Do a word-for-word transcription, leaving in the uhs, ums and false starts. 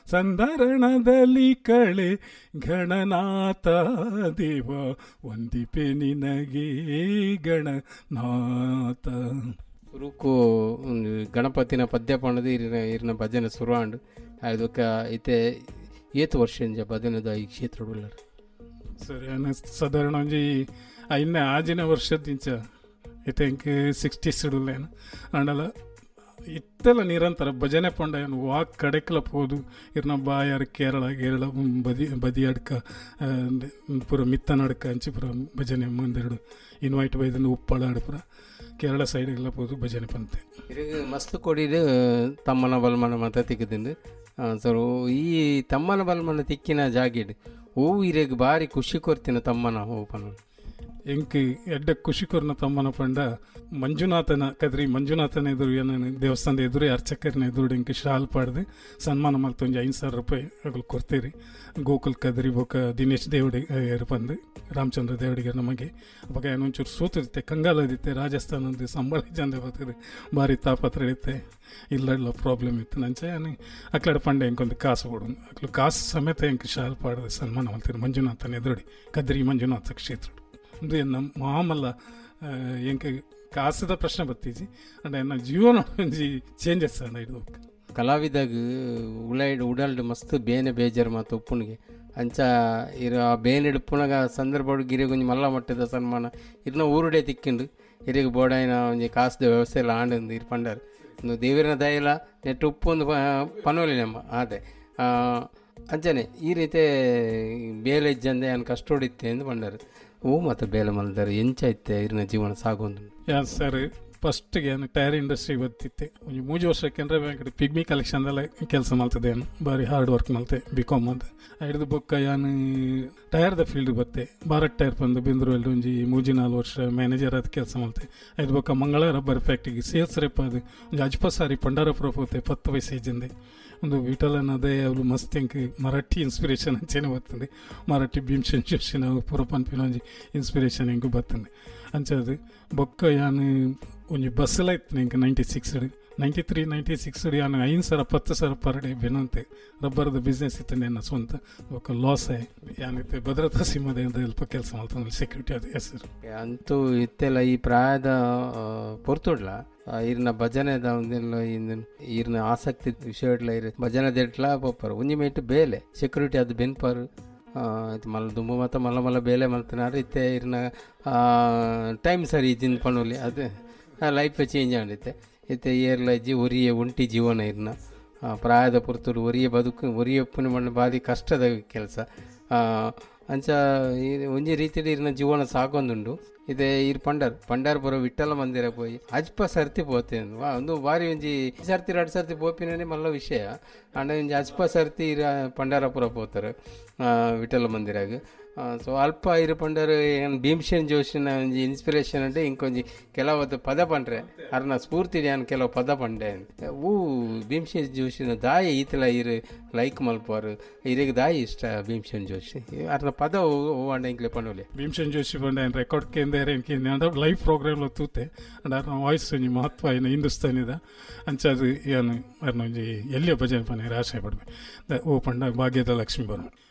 ಸಂಧರಣದಲ್ಲಿ ಕಳೆ ಗಣನಾಥ ದೇವ ವಂದಿಪೆ ನಿನಗೆ ಗಣನಾಥ. ಸುರುಕು ಒಂದು ಗಣಪತಿನ ಪದ್ಯ ಪಣದು ಇರಿನ ಇರಿನ ಭಜನೆ ಸುರಾಂಡು ಅದಕ್ಕೆ ಐತೆ ಏತು ವರ್ಷ ಭಜನೆದ ಈ ಕ್ಷೇತ್ರ ಉಳ್ಳಾರ ಸರಿ ಅನ್ನ ಸಾಧಾರಣ ಒಂಜಿ ಐದನೇ ಆಜಿನ ವರ್ಷದಿಂಚ ಐತೆ ಇಂಕ ಸಿಕ್ಸ್ಟಿ ಸಿಡುಲೇನು ಅಂಡಲ ಇತ್ತೆಲ್ಲ ನಿರಂತರ ಭಜನೆ ಪಂಡ ಏನು ವಾಕ್ ಕಡೆಕ್ಲ ಹೋದು ಇರ್ನ ಬಾಯಾರ ಕೇರಳ ಕೇರಳ ಬದಿ ಬದಿ ಅಡ್ಕ ಪೂರ ಮಿತ್ತನ ಅಡ್ಕ ಹಂಚಿ ಪೂರ ಭಜನೆ ಒಂದೆರಡು ಇನ್ವೈಟ್ ಬೈದನ್ನು ಉಪ್ಪಳ ಆಡು ಪೂರ ಕೇರಳ ಸೈಡ್ಗೆಲ್ಲ ಹೋದು ಭಜನೆ ಪಂತೆ ಇರಿಗೆ ಮಸ್ತ್ ಕೊಡಿದು ತಮ್ಮನ ಬಲ್ಮನ ಮತ ತಿಕ್ಕದಿಂದ ಸರ್ ಈ ತಮ್ಮನ ಬಲ್ಮನ ತಿಕ್ಕಿನ ಜಾಗಿಡ್ ಹೂವು ಇರೆಗ್ ಭಾರಿ ಖುಷಿ ಕೊರ್ತಿನ ತಮ್ಮನ ಹೂವು ಪನ ಎಂಕ್ ಎಡ್ಡ ಖುಷಿ ಕೊರ್ನ ತಮ್ಮನ ಪಂಡ ಮಂಜುನಾಥನ ಕದ್ರಿ ಮಂಜುನಾಥನ ಎದುರು ಏನೇನು ದೇವಸ್ಥಾನದ ಎದುರು ಅರ್ಚಕರನ್ನ ಎದುರು ಎಂಕ್ ಶಾಲ್ ಪಾಡ್ದು ಸನ್ಮಾನ ಮಾಡ್ತು ಒಂದು ಐದು ಸಾವಿರ ರೂಪಾಯಿ ಅಗಲು ಕೊಡ್ತೀರಿ ಗೋಕುಲ್ ಕದ್ರಿ ಬೊಕ್ಕ ದಿನೇಶ್ ದೇವಡಿ ಬಂದು ರಾಮಚಂದ್ರ ದೇವಡಿಗೆ ನಮಗೆ ಅವಾಗ ಏನೊಂಚೂರು ಸೂತಿರುತ್ತೆ ಕಂಗಾಲದಿತ್ತೆ ರಾಜಸ್ಥಾನದ ಸಂಬಳ ಜಂದೆ ಬರ್ತದೆ ಭಾರಿ ತಾಪತ್ರ ಇರುತ್ತೆ ಇಲ್ಲ ಪ್ರಾಬ್ಲಮ್ ಇತ್ತು ನಂಚೆ ಏನು ಅಕ್ಲಡ ಪಂಡೆ ಎಂಕೊಂದು ಕಾಸು ಕೊಡು ಅಕ್ಲು ಕಾಸು ಸಮೇತ ಎಂಕ್ ಶಾಲ್ ಪಾಡ್ದು ಸನ್ಮಾನ ಮಾಡ್ತೀರಿ ಮಂಜುನಾಥನ ಎದುರುಡಿ ಕದ್ರಿ ಮಂಜುನಾಥ ಕ್ಷೇತ್ರ ಒಂದು ನಮ್ಮ ಮಾಮಲ್ಲ ಎಂಕ ಕಾಸದ ಪ್ರಶ್ನೆ ಬರ್ತೀಜಿ ಅಂಡ್ ನನ್ನ ಜೀವನ ಒಂಜಿ ಚೇಂಜಸ್ ಅಣ್ಣ ಇದು ಕಲಾವಿದಾಗ ಉಳಾಯ್ಡು ಉಡಾಲ್ಡು ಮಸ್ತ್ ಬೇನೆ ಬೇಜಾರು ಮಾತು ಉಪ್ಪುನಿಗೆ ಅಂಚ ಇರ ಆ ಬೇನೆ ಇಡುಪ್ಪುನಾಗ ಸಂದರ್ಭ ಗಿರಿಗೆ ಒಂಜಿ ಮಲ್ಲ ಮಟ್ಟದ ಸನ್ಮಾನ ಇರ್ನ ಊರುಡೆ ತಿಕ್ಕಿಂಡು ಇರಿಗೆ ಬೋಡಾಯಿನ ಒಂಜಿ ಕಾಸದ ವ್ಯವಸ್ಥೆ ಎಲ್ಲ ಆಂಡು ಇರು ಪಂಡಾರು ಒಂದು ದೇವರಿನ ದಯೆಲ್ಲ ನೆಟ್ಟು ಉಪ್ಪು ಒಂದು ಪನೋಲಿ ನಮ್ಮ ಅದೇ ಅಂಚನೆ ಈ ರೀತಿ ಬೇಲೆ ಇಜ್ಜಂದೆ ಏನು ಕಷ್ಟ ಹೊಡಿತ್ತೆ ಎಂದು ಪಂಡಾರು ಓ ಮತ್ತು ಬೇಲೆ ಮಲ್ದಾರೆ ಎಂಚೈತೆ ಇರಿನ ಜೀವನ ಸಾಗೊಂದು ಯಾ ಸರ್ ಫಸ್ಟ್ಗೆ ಏನು ಟೈರ್ ಇಂಡಸ್ಟ್ರಿ ಬರ್ತಿತ್ತೆ ಒಂದು ಮೂರು ವರ್ಷಕ್ಕೆ ಅಂದರೆ ಬ್ಯಾಂಕ್ ಪಿಗ್ಮಿ ಕಲೆಕ್ಷನ್ದೆಲ್ಲ ಕೆಲಸ ಮಾಡ್ತದೆ ಏನು ಭಾರಿ ಹಾರ್ಡ್ ವರ್ಕ್ ಮಾಡ್ತೆ ಬಿ ಕಾಮ್ ಅಂತ ಹಿಡಿದು ಬೊಕ್ಕ ಏನು ಟೈರ್ದ ಫೀಲ್ಡ್ ಬತ್ತೆ ಭಾರತ್ ಟೈರ್ ಬಂದು ಬಿಂದ್ರಲ್ಲಿ ಒಂಜಿ ಮೂಜಿ ನಾಲ್ಕು ವರ್ಷ ಮ್ಯಾನೇಜರ್ ಅದು ಕೆಲಸ ಮಾಡ್ತೆ ಐದು ಬೊಕ್ಕ ಮಂಗಳ ರಬ್ಬರ್ ಫ್ಯಾಕ್ಟ್ರಿಗೆ ಸೇಲ್ಸ್ ರೇಪ್ ಅದು ಒಂದು ಅಜ್ಪ ಸಾರಿ ಪಂಡಾರಪುರ ಹೋಗ್ತೆ ಪತ್ತು ವಯಸ್ಸು ಏಜಂದೆ ಒಂದು ವಿಠಲನ ಅದೇ ಅವರು ಮಸ್ತ್ ಎಂಕ್ ಮರಾಠಿ ಇನ್ಸ್ಪಿರೇಷನ್ ಅಂಚೆನೆ ಬರ್ತದೆ ಮರಾಠಿ ಭೀಮ್ಸೇನ್ ಜೋಶಿ ನಾವು ಪೂರ ಪನ್ಪಿನ ಒಂಜಿ ಇನ್ಸ್ಪಿರೇಷನ್ ಹೆಂಗೂ ಬರ್ತದೆ ಅಂಚದು ಬೊಕ್ಕ ಯಾನು ಒಂಜಿ ಬಸ್ಸೆಲ್ಲ ಇತ್ತು ಎಂಕ್ ninety six ninety three ninety six ಯಾನು ಐದು ಸಾವಿರ ಹತ್ತು ಸಾವಿರ ಪರ್ ಡೇ ಬೆನಂತೆ ರಬ್ಬರ್ದ ಬಿಸ್ನೆಸ್ ಇತ್ತು ನನ್ನ ಸ್ವಂತ ಬೊಕ್ಕ ಲಾಸ್ ಏನಿತ್ತು ಭದ್ರತಾ ಸಿಂಹದಿಂದ ಸ್ವಲ್ಪ ಕೆಲಸ ಮಾಡ್ತಾನೆ ಸೆಕ್ಯೂರಿಟಿ ಅದು ಹೆಸರು ಅಂತೂ ಇತ್ತೆಲ್ಲ ಈ ಪ್ರಾಯದ ಪೊರ್ತುಡ್ಲ ಇರ್ನ ಭಜನೆದ ಒಂದೆಲ್ಲ ಇರ್ನ ಆಸಕ್ತಿ ವಿಷಯ ಇರ ಭಜನೆದ ಇಟ್ಲ ಪಪ್ಪರು ಒಂಜಿ ಮೇಟ್ ಬೇಲೆ ಸೆಕ್ಯೂರಿಟಿ ಅದು ಬೆನ್ಪಾರು ಮಲ್ಲ ದುಂಬು ಮತ್ತು ಮಲ್ಲ ಮಲ್ಲ ಬೇಲೆ ಮಲ್ತಿನಾರು ಇತ್ತೆ ಇರ್ನ ಟೈಮ್ ಸರಿ ಇದ್ದಿನ ಪಣೋಲಿ ಅದು ಲೈಫ್ ಚೇಂಜ್ ಆಗಿತ್ತೆ ಇತ್ತೆ ಏರ್ಲ ಇಜ್ಜಿ ಒರಿಯ ಒಂಟಿ ಜೀವನ ಇರ್ನ ಪ್ರಾಯದ ಪುರ್ತುಡು ಒರಿಯ ಬದುಕು ಒರಿಯ ಪುಣ್ಯ ಮಣ್ಣು ಬಾರಿ ಕಷ್ಟದ ಕೆಲಸ ಅಂಚ ಒಂಜಿ ರೀತಿಯಲ್ಲಿ ಇರ್ನ ಜೀವನ ಸಾಕೊಂದುಂಡು ಇದೆ ಇರ್ ಪಂಡರ್ ಪಂಡರ್ ಬರೋ ವಿಠಲ ಮಂದಿರ ಪೋಯಿ ಅಜ್ಪ ಸರ್ತಿ ಪೋತೆ ಒಂದು ಬಾರಿ ಒಂಜಿ ಸರ್ತಿ ಎರಡು ಸರ್ತಿ ಪೋಪಿನೇ ಮಲ್ಲ ವಿಷಯ ಅಂಡ ಒಂಜಿ ಅಜ್ಪ ಸರ್ತಿ ಇರ ಪಂಡಾರಪುರ ಪೋತಾರೆ ವಿಠಲ ಮಂದಿರಾಗ ಸೊ ಅಲ್ಪ ಇರು ಪಂಡರು ಏನು ಭೀಮ್ಸೇನ್ ಜೋಶಿನ ಒಂಜಿ ಇನ್ಸ್ಪಿರೇಷನ್ అంటే ಇಂಕೊಂಜಿ ಕೆಲವತ್ತು ಪದ ಪಂಡ್ರೆ ಅರ್ನ ಸ್ಫೂರ್ತಿ ನಾನು ಕೆಲವು ಪದ ಪಂಡೆ ಊ ಭೀಮ್ಸೇನ್ ಜೋಶಿನ ದಾಯಿ ಈತಲ ಇರು ಲೈಕ್ ಮಲ್ಪಾರು ಇರಿಗೆ ದಾಯಿ ಇಷ್ಟ ಭೀಮ್ಸೇನ್ ಜೋಶಿ ಅರ್ನ ಪದ ಓವಾಂಡ ಇಂಕ್ಲೆ ಪಂಡೋಲಿ ಭೀಮ್ಸೇನ್ ಜೋಶಿ ಪಂಡ ರೆಕಾರ್ಡ್ ಕೇಂದ್ರ ಲೈವ್ ಪ್ರೋಗ್ರಾಮ್ ತೂತೆ ಅಂಡ್ ಅರ್ನ ವಾಯ್ಸ್ ಒಂಜಿ ಮಹತ್ವ ಏನು ಹಿಂದೂಸ್ತಾನಿದ ಅಂಚದು ಏನು ಅರ್ನ ಒಂಜಿ ಎಲ್ಲಿಯ ಭಜನೆ ಪನೆ ಆಶೆ ಪಡ್ಬೆ ಓ ಪಂಡ ಭಾಗ್ಯದ ಲಕ್ಷ್ಮೀ ಬರೋ